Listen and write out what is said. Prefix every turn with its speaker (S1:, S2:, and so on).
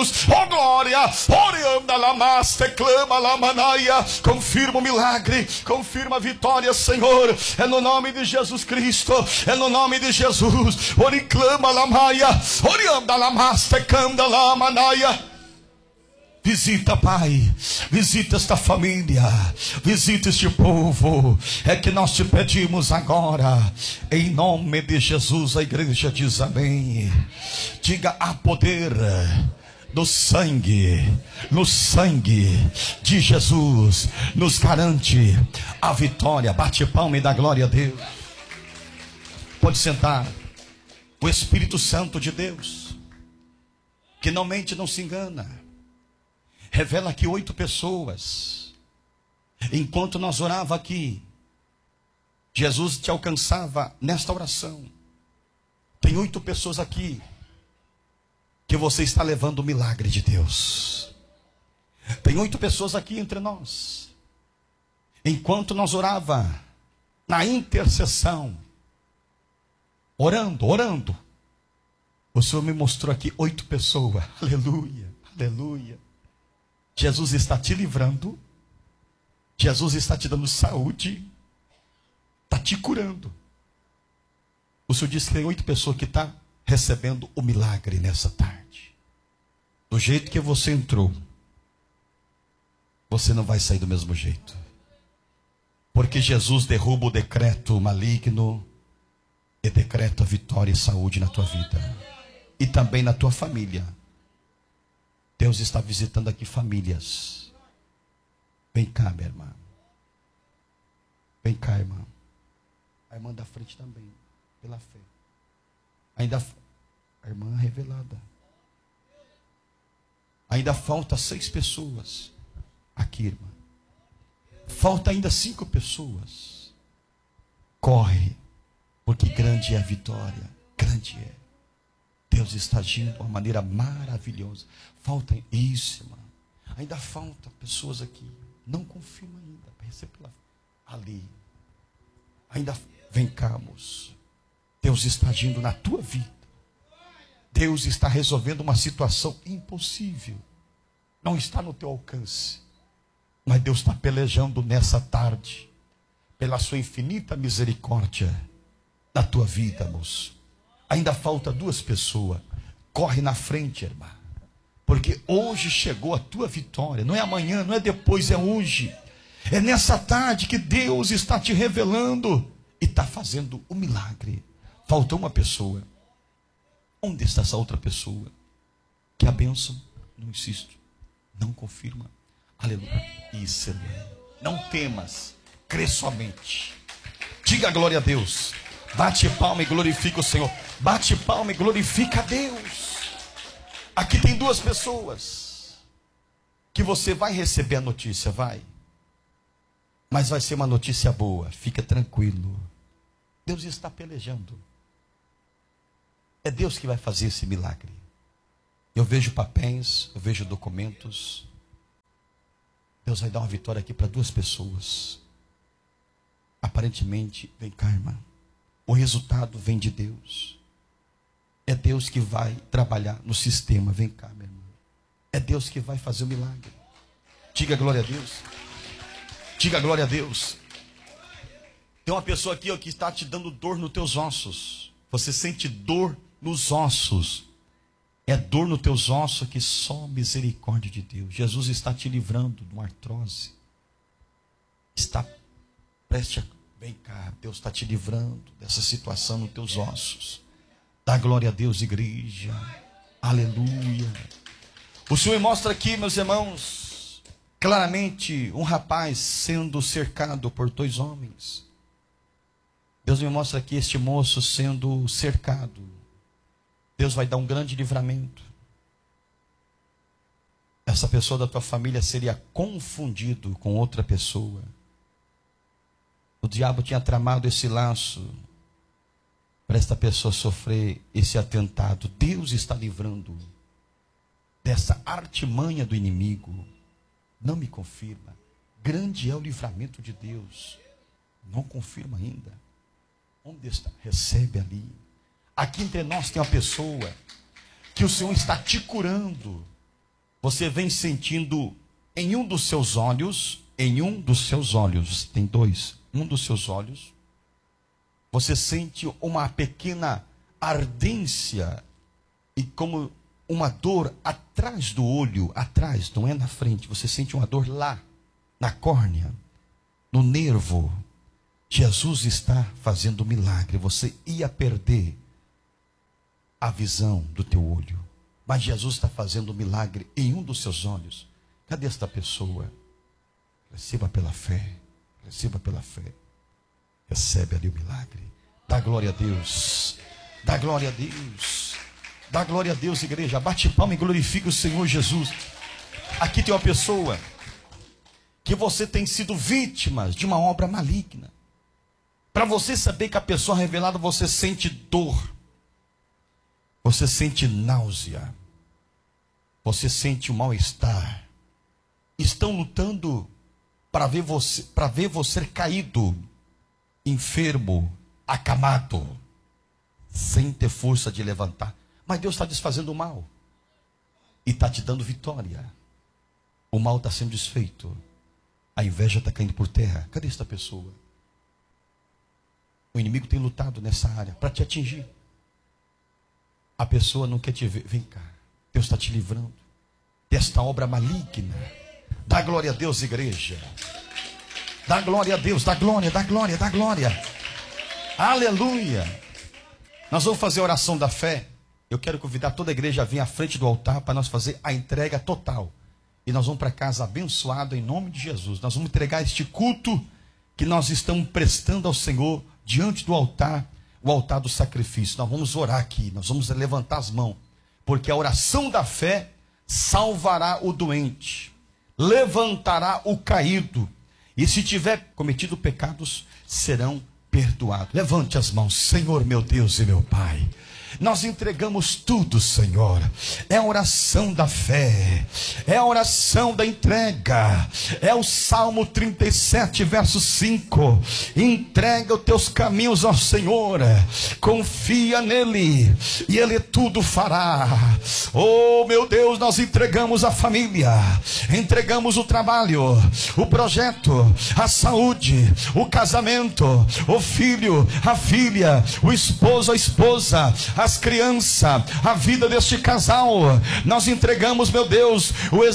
S1: Jesus. Oh glória, orianda lamaste, clama lamanaia. Confirma o milagre, confirma a vitória, Senhor. É no nome de Jesus Cristo, é no nome de Jesus. Oriclama lamaia, orianda lamaste, canda lamanaia. Visita, Pai, visita esta família, visita este povo, é que nós te pedimos agora, em nome de Jesus. A igreja diz amém. Diga: há poder no sangue de Jesus, nos garante a vitória. Bate palma e dá glória a Deus. Pode sentar. O Espírito Santo de Deus, que não mente, não se engana, revela que 8 pessoas, enquanto nós orava aqui, Jesus te alcançava nesta oração. Tem 8 pessoas aqui que você está levando o milagre de Deus. Tem 8 pessoas aqui entre nós. Enquanto nós orava na intercessão, orando, o Senhor me mostrou aqui 8 pessoas. Aleluia, aleluia. Jesus está te livrando, Jesus está te dando saúde, está te curando. O Senhor disse que tem 8 pessoas que estão recebendo o milagre nessa tarde. Do jeito que você entrou, você não vai sair do mesmo jeito. Porque Jesus derruba o decreto maligno e decreta vitória e saúde na tua vida. E também na tua família. Deus está visitando aqui famílias. Vem cá, minha irmã. Vem cá, irmã. A irmã da frente também, pela fé. Ainda a irmã revelada. Ainda falta 6 pessoas aqui, irmã. Falta ainda 5 pessoas. Corre, porque grande é a vitória. Grande é. Deus está agindo de uma maneira maravilhosa. Falta isso, irmão. Ainda falta pessoas aqui. Não confirma ainda. Para receber ali. Ainda vem cá, moço. Deus está agindo na tua vida. Deus está resolvendo uma situação impossível. Não está no teu alcance. Mas Deus está pelejando nessa tarde. Pela sua infinita misericórdia. Na tua vida, moço. Ainda falta 2 pessoas. Corre na frente, irmã. Porque hoje chegou a tua vitória. Não é amanhã, não é depois, é hoje. É nessa tarde que Deus está te revelando. E está fazendo o milagre. Faltou uma pessoa. Onde está essa outra pessoa? Que a bênção, não insisto, não confirma. Aleluia. Isso, irmã. Não temas. Crê somente. Diga glória a Deus. Bate palma e glorifica o Senhor. Bate palma e glorifica a Deus. Aqui tem 2 pessoas que você vai receber a notícia, vai. Mas vai ser uma notícia boa. Fica tranquilo. Deus está pelejando. É Deus que vai fazer esse milagre. Eu vejo papéis, eu vejo documentos. Deus vai dar uma vitória aqui para 2 pessoas. Aparentemente, vem cá, irmã. O resultado vem de Deus. É Deus que vai trabalhar no sistema. Vem cá, minha irmã. É Deus que vai fazer o milagre. Diga glória a Deus. Diga glória a Deus. Tem uma pessoa aqui, ó, que está te dando dor nos teus ossos. Você sente dor nos ossos. É dor nos teus ossos que só a misericórdia de Deus. Jesus está te livrando de uma artrose. Está preste a... Vem cá, Deus está te livrando dessa situação nos teus ossos. Dá glória a Deus, igreja. Aleluia. O Senhor mostra aqui, meus irmãos, claramente um rapaz sendo cercado por 2 homens. Deus me mostra aqui este moço sendo cercado. Deus vai dar um grande livramento. Essa pessoa da tua família seria confundido com outra pessoa. O diabo tinha tramado esse laço para esta pessoa sofrer esse atentado. Deus está livrando dessa artimanha do inimigo. Não me confirma. Grande é o livramento de Deus. Não confirma ainda. Onde está? Recebe ali. Aqui entre nós tem uma pessoa que o Senhor está te curando você vem sentindo em um dos seus olhos, tem dois, um dos seus olhos, você sente uma pequena ardência e como uma dor atrás do olho, atrás, não é na frente, você sente uma dor lá, na córnea, no nervo. Jesus está fazendo um milagre. Você ia perder a visão do teu olho, mas Jesus está fazendo um milagre em um dos seus olhos. Cadê esta pessoa? Receba pela fé, receba pela fé. Recebe ali o milagre. Dá glória a Deus, dá glória a Deus, dá glória a Deus, igreja. Bate palma e glorifica o Senhor Jesus. Aqui tem uma pessoa que você tem sido vítima de uma obra maligna. Para você saber que a pessoa revelada, você sente dor, você sente náusea, você sente o mal-estar. Estão lutando para ver você caído, enfermo, acamado, sem ter força de levantar. Mas Deus está desfazendo o mal e está te dando vitória. O mal está sendo desfeito, a inveja está caindo por terra. Cadê esta pessoa? O inimigo tem lutado nessa área para te atingir. A pessoa não quer te ver. Vem cá, Deus está te livrando desta obra maligna. Dá glória a Deus, igreja. Dá glória a Deus, dá glória, dá glória, dá glória. Aleluia. Nós vamos fazer a oração da fé. Eu quero convidar toda a igreja a vir à frente do altar para nós fazer a entrega total. E nós vamos para casa abençoado em nome de Jesus. Nós vamos entregar este culto que nós estamos prestando ao Senhor diante do altar, o altar do sacrifício. Nós vamos orar aqui, nós vamos levantar as mãos, porque a oração da fé salvará o doente, levantará o caído, e se tiver cometido pecados, serão perdoados. Levante as mãos. Senhor meu Deus e meu Pai, nós entregamos tudo, Senhor. É a oração da fé, é a oração da entrega, é o Salmo 37, verso 5. Entrega os teus caminhos ao Senhor, confia nele e ele tudo fará. Oh meu Deus, nós entregamos a família, entregamos o trabalho, o projeto, a saúde, o casamento, o filho, a filha, o esposo, a esposa, as crianças, a vida deste casal. Nós entregamos, meu Deus,